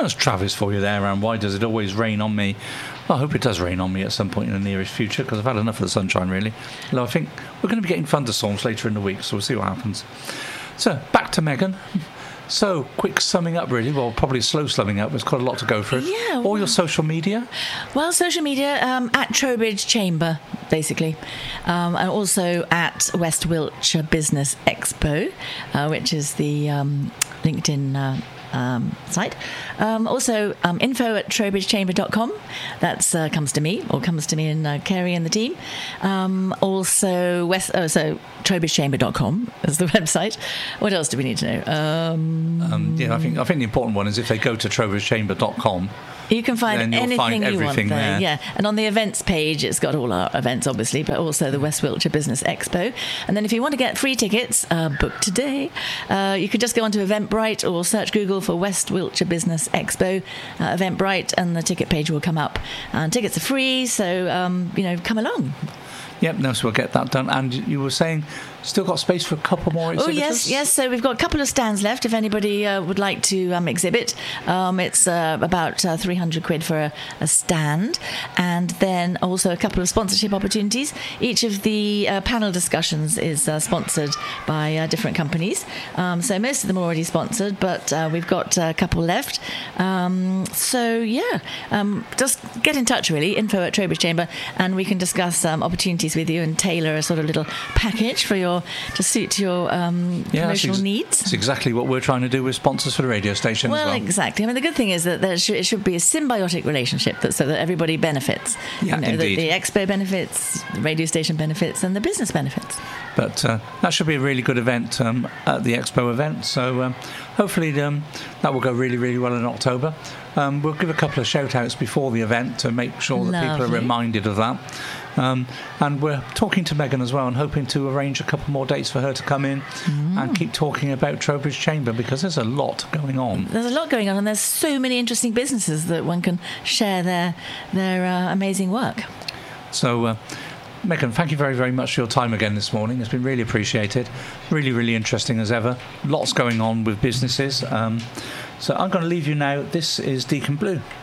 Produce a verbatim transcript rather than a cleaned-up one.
That's Travis for you there, and why does it always rain on me? Well, I hope it does rain on me at some point in the nearest future, because I've had enough of the sunshine, really. Although I think we're going to be getting thunderstorms later in the week, so we'll see what happens. So, back to Megan. So, quick summing up, really. Well, probably slow summing up. There's quite a lot to go through. Yeah. All your social media? Well, social media, um, at Trowbridge Chamber, basically. Um, and also at West Wiltshire Business Expo, uh, which is the um, LinkedIn uh, um, site. Um, also, um, info at trowbridge chamber dot com. That uh, comes to me, or comes to me and uh, Kerry and the team. Um, also, West, oh, so trowbridge chamber dot com is the website. What else do we need to know? Um, um, yeah, I think I think the important one is if they go to trowbridge chamber dot com. You can find then you'll anything find you want everything there. there. Yeah, and on the events page, it's got all our events, obviously, but also the West Wiltshire Business Expo. And then if you want to get free tickets, uh, book today. Uh, you could just go onto Eventbrite or search Google for West Wiltshire Business Expo, uh, Eventbrite, and the ticket page will come up. And tickets are free, so um, you know, come along. Yep, no, so we'll get that done. And you were saying, still got space for a couple more exhibitors? Oh, yes, yes. So we've got a couple of stands left if anybody uh, would like to um, exhibit. Um, it's uh, about uh, three hundred quid for a, a stand. And then also a couple of sponsorship opportunities. Each of the uh, panel discussions is uh, sponsored by uh, different companies. Um, so most of them are already sponsored, but uh, we've got a couple left. Um, so, yeah, um, just get in touch, really, info at Trowbridge Chamber, and we can discuss um, opportunities with you and tailor a sort of little package for your to suit your um, yeah, promotional ex- needs. That's exactly what we're trying to do with sponsors for the radio station well, as well. exactly. I mean, the good thing is that there should, it should be a symbiotic relationship that, so that everybody benefits. Yeah, you know, indeed. The, the expo benefits, the radio station benefits, and the business benefits. But uh, that should be a really good event um, at the expo event. So um, hopefully um, that will go really, really well in October. Um, we'll give a couple of shout-outs before the event to make sure that Lovely. people are reminded of that. Um, and we're talking to Megan as well and hoping to arrange a couple more dates for her to come in mm. and keep talking about Trowbridge Chamber, because there's a lot going on. There's a lot going on, and there's so many interesting businesses that one can share their, their uh, amazing work. So... Uh, Megan, thank you very, very much for your time again this morning. It's been really appreciated. Really, really interesting as ever. Lots going on with businesses. Um, so I'm going to leave you now. This is Deacon Blue.